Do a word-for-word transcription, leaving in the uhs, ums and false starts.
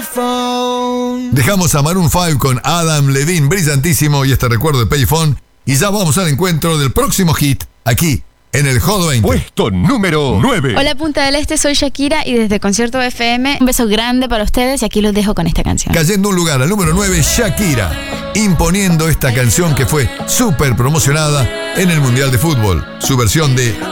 Payphone. Dejamos a Maroon cinco con Adam Levine, brillantísimo, y este recuerdo de Payphone. Y ya vamos al encuentro del próximo hit, aquí, en el Hot veinte. Puesto número nueve. Hola Punta del Este, soy Shakira y desde Concierto F M, un beso grande para ustedes y aquí los dejo con esta canción. Cayendo un lugar al número nueve, Shakira, imponiendo esta canción que fue súper promocionada en el Mundial de Fútbol. Su versión de